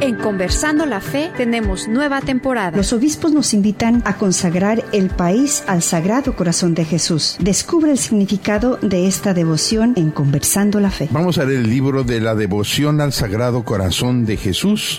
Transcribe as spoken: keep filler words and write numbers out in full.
En Conversando la Fe tenemos nueva temporada. Los obispos nos invitan a consagrar el país al Sagrado Corazón de Jesús. Descubre el significado de esta devoción en Conversando la Fe. Vamos a leer el libro de la devoción al Sagrado Corazón de Jesús